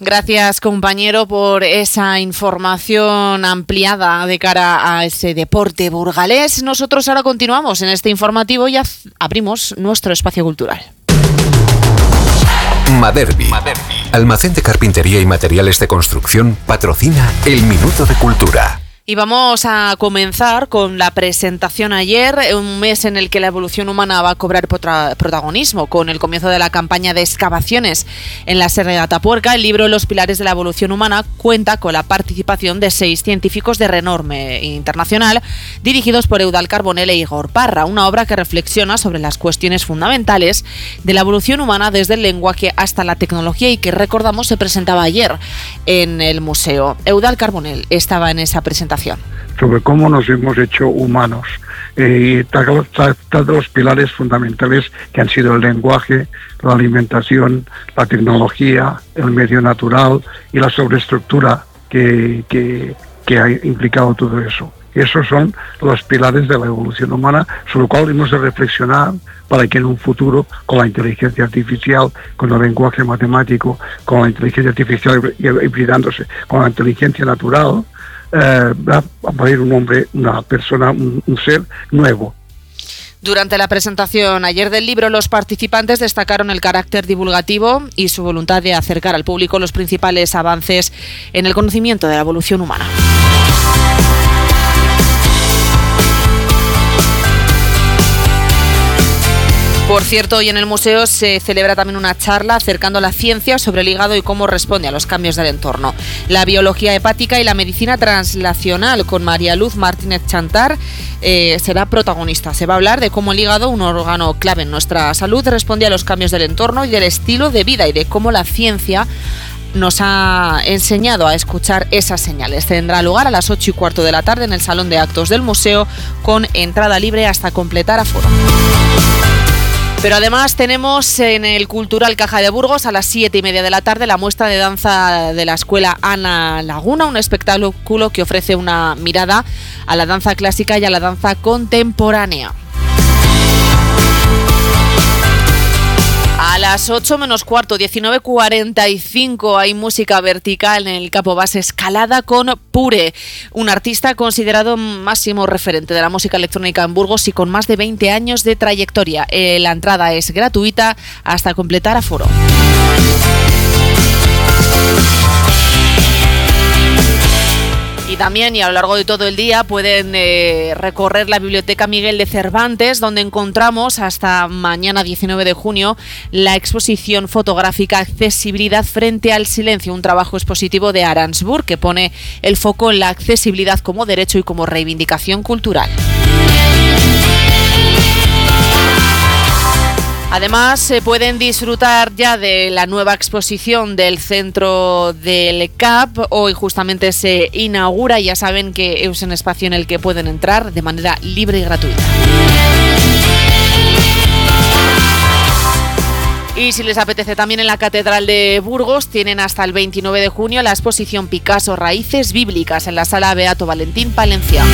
Gracias, compañero, por esa información ampliada de cara a ese deporte burgalés. Nosotros ahora continuamos en este informativo y abrimos nuestro espacio cultural. Maderbi, almacén de carpintería y materiales de construcción, patrocina el Minuto de Cultura. Y vamos a comenzar con la presentación ayer, un mes en el que la evolución humana va a cobrar protagonismo con el comienzo de la campaña de excavaciones en la Serra de Atapuerca. El libro Los pilares de la evolución humana cuenta con la participación de 6 científicos de renombre internacional dirigidos por Eudald Carbonell e Igor Parra, una obra que reflexiona sobre las cuestiones fundamentales de la evolución humana desde el lenguaje hasta la tecnología y que, recordamos, se presentaba ayer en el museo. Eudald Carbonell estaba en esa presentación. Sobre cómo nos hemos hecho humanos, los pilares fundamentales que han sido el lenguaje, la alimentación, la tecnología, el medio natural y la sobreestructura que ha implicado todo eso. Esos son los pilares de la evolución humana, sobre lo cual hemos de reflexionar para que en un futuro, con la inteligencia artificial, con el lenguaje matemático, con la inteligencia artificial hibridándose con la inteligencia natural, va a aparecer un hombre, una persona, un ser nuevo. Durante la presentación ayer del libro, los participantes destacaron el carácter divulgativo y su voluntad de acercar al público los principales avances en el conocimiento de la evolución humana. Por cierto, hoy en el museo se celebra también una charla acercando la ciencia sobre el hígado y cómo responde a los cambios del entorno. La biología hepática y la medicina translacional con María Luz Martínez Chantar será protagonista. Se va a hablar de cómo el hígado, un órgano clave en nuestra salud, responde a los cambios del entorno y del estilo de vida y de cómo la ciencia nos ha enseñado a escuchar esas señales. Tendrá lugar a las 8:15 de la tarde en el Salón de Actos del museo con entrada libre hasta completar aforo. Pero además tenemos en el Cultural Caja de Burgos a las 7:30 de la tarde la muestra de danza de la Escuela Ana Laguna, un espectáculo que ofrece una mirada a la danza clásica y a la danza contemporánea. A las 8:15, 19:45, hay música vertical en el Capo Base Escalada con Pure, un artista considerado máximo referente de la música electrónica en Burgos y con más de 20 años de trayectoria. La entrada es gratuita hasta completar aforo. Y también, y a lo largo de todo el día, pueden recorrer la Biblioteca Miguel de Cervantes, donde encontramos hasta mañana 19 de junio la exposición fotográfica Accesibilidad frente al silencio, un trabajo expositivo de Aransburg que pone el foco en la accesibilidad como derecho y como reivindicación cultural. Además, se pueden disfrutar ya de la nueva exposición del centro del CAP. Hoy justamente se inaugura y ya saben que es un espacio en el que pueden entrar de manera libre y gratuita. Y si les apetece, también en la Catedral de Burgos tienen hasta el 29 de junio la exposición Picasso Raíces Bíblicas en la Sala Beato Valentín Palencia.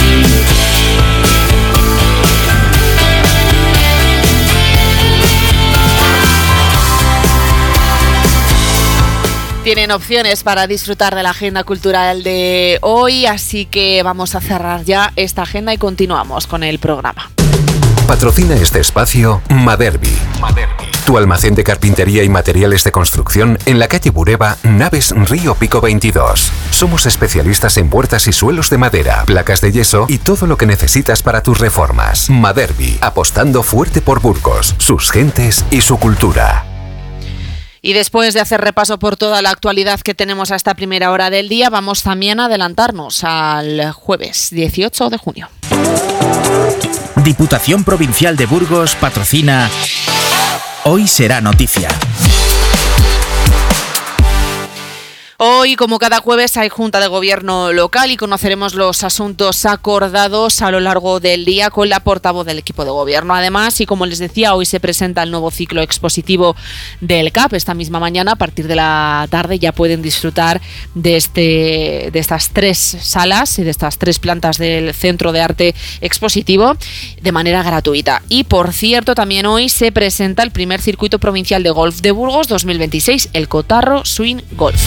Tienen opciones para disfrutar de la agenda cultural de hoy, así que vamos a cerrar ya esta agenda y continuamos con el programa. Patrocina este espacio Maderbi, tu almacén de carpintería y materiales de construcción en la calle Bureba, Naves Río Pico 22. Somos especialistas en puertas y suelos de madera, placas de yeso y todo lo que necesitas para tus reformas. Maderbi, apostando fuerte por Burgos, sus gentes y su cultura. Y después de hacer repaso por toda la actualidad que tenemos a esta primera hora del día, vamos también a adelantarnos al jueves 18 de junio. Diputación Provincial de Burgos patrocina Hoy será noticia. Hoy Hoy, como cada jueves, hay Junta de Gobierno local y conoceremos los asuntos acordados a lo largo del día con la portavoz del equipo de gobierno. Además, y como les decía, hoy se presenta el nuevo ciclo expositivo del CAP. Esta misma mañana, a partir de la tarde, ya pueden disfrutar de estas 3 salas y de estas 3 plantas del Centro de Arte Expositivo de manera gratuita. Y, por cierto, también hoy se presenta el primer circuito provincial de golf de Burgos 2026, el Cotarro Swing Golf.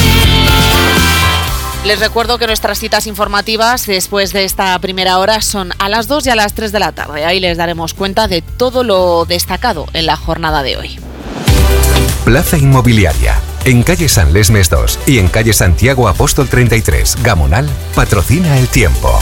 Les recuerdo que nuestras citas informativas después de esta primera hora son a las 2 y a las 3 de la tarde. Ahí les daremos cuenta de todo lo destacado en la jornada de hoy. Plaza Inmobiliaria. En calle San Lesmes 2 y en calle Santiago Apóstol 33, Gamonal, patrocina el tiempo.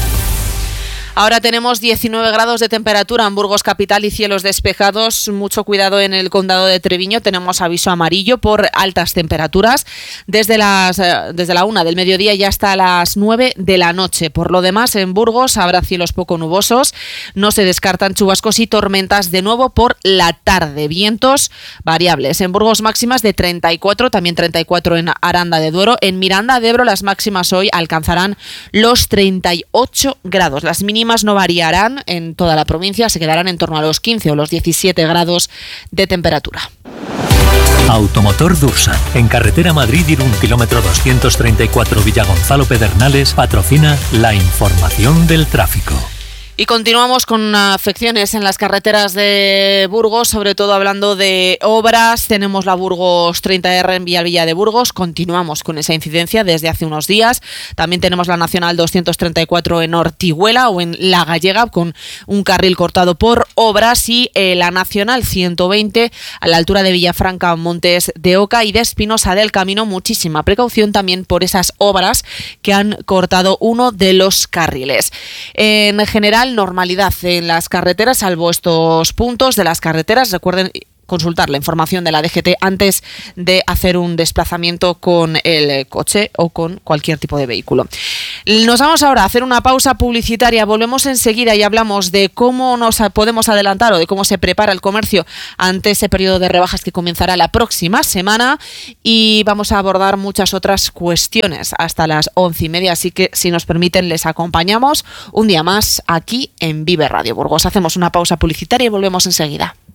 Ahora tenemos 19 grados de temperatura en Burgos capital y cielos despejados. Mucho cuidado en el condado de Treviño. Tenemos aviso amarillo por altas temperaturas desde la 1 del mediodía y hasta las 9 de la noche. Por lo demás, en Burgos habrá cielos poco nubosos. No se descartan chubascos y tormentas de nuevo por la tarde. Vientos variables. En Burgos máximas de 34, también 34 en Aranda de Duero. En Miranda de Ebro las máximas hoy alcanzarán los 38 grados. Las mínimas no variarán en toda la provincia, se quedarán en torno a los 15 o los 17 grados de temperatura. Automotor Dursan, en carretera Madrid-Irún, kilómetro 234 Villagonzalo Pedernales, patrocina la información del tráfico. Y continuamos con afecciones en las carreteras de Burgos, sobre todo hablando de obras. Tenemos la Burgos 30R en Villavilla de Burgos. Continuamos con esa incidencia desde hace unos días. También tenemos la Nacional 234 en Ortiguela o en La Gallega con un carril cortado por obras y la Nacional 120 a la altura de Villafranca, Montes de Oca y de Espinosa del Camino. Muchísima precaución también por esas obras que han cortado uno de los carriles. En general, normalidad en las carreteras, salvo estos puntos de las carreteras. Recuerden consultar la información de la DGT antes de hacer un desplazamiento con el coche o con cualquier tipo de vehículo. Nos vamos ahora a hacer una pausa publicitaria. Volvemos enseguida y hablamos de cómo nos podemos adelantar o de cómo se prepara el comercio ante ese periodo de rebajas que comenzará la próxima semana, y vamos a abordar muchas otras cuestiones hasta las 11:30, así que si nos permiten les acompañamos un día más aquí en Vive Radio Burgos. Hacemos una pausa publicitaria y volvemos enseguida.